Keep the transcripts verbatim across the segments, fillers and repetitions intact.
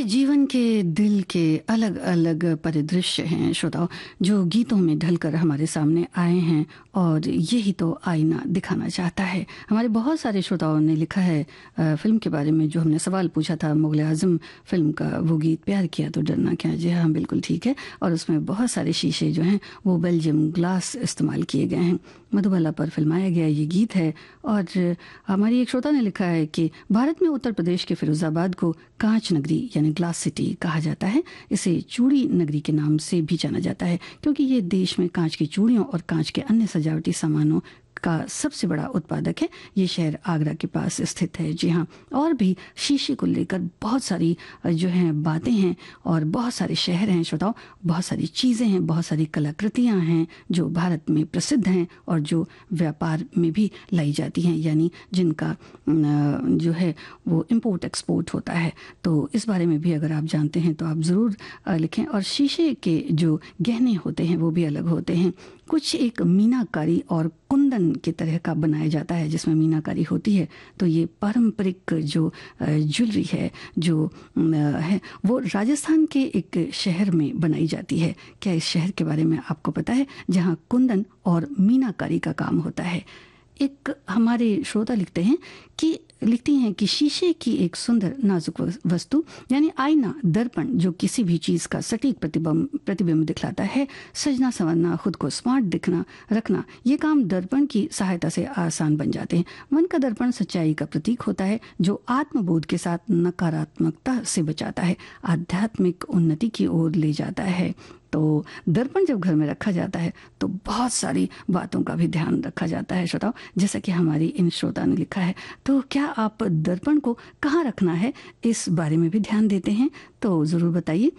हमारे जीवन के दिल के अलग अलग परिदृश्य हैं श्रोताओं, जो गीतों में ढलकर हमारे सामने आए हैं और यही तो आईना दिखाना चाहता है। हमारे बहुत सारे श्रोताओं ने लिखा है आ, फिल्म के बारे में। जो हमने सवाल पूछा था मुग़ल आज़म फिल्म का, वो गीत प्यार किया तो डरना क्या, जी हाँ बिल्कुल ठीक है। और उसमें बहुत सारे शीशे जो हैं वो बेल्जियम ग्लास इस्तेमाल किए गए हैं। मधुबाला पर फिल्माया गया ये गीत है। और हमारी एक श्रोता ने लिखा है कि भारत में उत्तर प्रदेश के फिरोजाबाद को कांच नगरी यानी ग्लास सिटी कहा जाता है। इसे चूड़ी नगरी के नाम से भी जाना जाता है क्योंकि ये देश में कांच की चूड़ियों और कांच के अन्य सजावटी सामानों का सबसे बड़ा उत्पादक है। ये शहर आगरा के पास स्थित है। जी हाँ, और भी शीशे को लेकर बहुत सारी जो हैं बातें हैं और बहुत सारे शहर हैं श्रोताओं, बहुत सारी चीज़ें हैं, बहुत सारी कलाकृतियाँ हैं जो भारत में प्रसिद्ध हैं और जो व्यापार में भी लाई जाती हैं, यानी जिनका जो है वो इम्पोर्ट एक्सपोर्ट होता है। तो इस बारे में भी अगर आप जानते हैं तो आप ज़रूर लिखें। और शीशे के जो गहने होते हैं वो भी अलग होते हैं। कुछ एक मीनाकारी और कुंदन की तरह का बनाया जाता है जिसमें मीनाकारी होती है। तो ये पारंपरिक जो ज्वेलरी है जो है वो राजस्थान के एक शहर में बनाई जाती है। क्या इस शहर के बारे में आपको पता है जहाँ कुंदन और मीनाकारी का काम होता है? एक हमारे श्रोता लिखते हैं कि लिखती हैं कि शीशे की एक सुंदर नाजुक वस्तु यानी आईना, दर्पण, जो किसी भी चीज़ का सटीक प्रतिबिंब प्रतिबिंब दिखलाता है। सजना संवरना, खुद को स्मार्ट दिखना रखना, ये काम दर्पण की सहायता से आसान बन जाते हैं। मन का दर्पण सच्चाई का प्रतीक होता है जो आत्मबोध के साथ नकारात्मकता से बचाता है, आध्यात्मिक उन्नति की ओर ले जाता है। तो दर्पण जब घर में रखा जाता है तो बहुत सारी बातों का भी ध्यान रखा जाता है श्रोताओं, जैसा कि हमारी इन श्रोता ने लिखा है। तो क्या आप दर्पण को कहाँ रखना है इस बारे में भी ध्यान देते हैं? तो ज़रूर बताइए।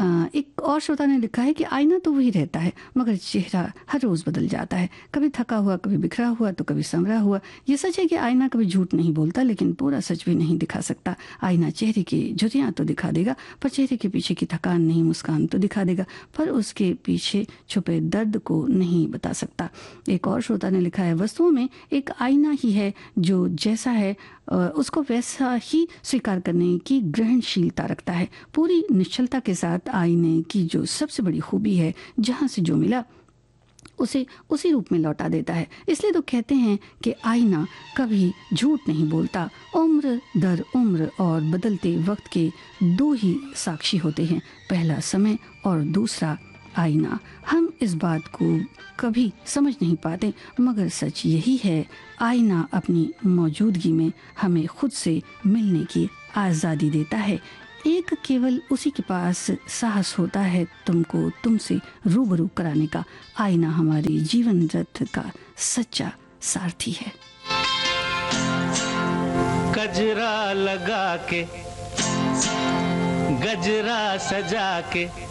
एक और श्रोता ने लिखा है कि आईना तो वही रहता है मगर चेहरा हर रोज़ बदल जाता है, कभी थका हुआ, कभी बिखरा हुआ, तो कभी संवरा हुआ। ये सच है कि आईना कभी झूठ नहीं बोलता लेकिन पूरा सच भी नहीं दिखा सकता। आईना चेहरे की झुर्रियाँ तो दिखा देगा पर चेहरे के पीछे की थकान नहीं, मुस्कान तो दिखा देगा पर उसके पीछे छुपे दर्द को नहीं बता सकता। एक और श्रोता ने लिखा है, वस्तुओं में एक आईना ही है जो जैसा है उसको वैसा ही स्वीकार करने की ग्रहणशीलता रखता है। पूरी निश्चलता के साथ आईने की जो सबसे बड़ी खूबी है, जहाँ से जो मिला उसे उसी रूप में लौटा देता है। इसलिए तो कहते हैं कि आईना कभी झूठ नहीं बोलता। उम्र दर उम्र और बदलते वक्त के दो ही साक्षी होते हैं, पहला समय और दूसरा आईना। हम इस बात को कभी समझ नहीं पाते मगर सच यही है, आईना अपनी मौजूदगी में हमें खुद से मिलने की आज़ादी देता है। एक केवल उसी के पास साहस होता है तुमको तुमसे रूबरू कराने का। आईना हमारे जीवन रथ का सच्चा सारथी है। गजरा लगा के, गजरा सजा के,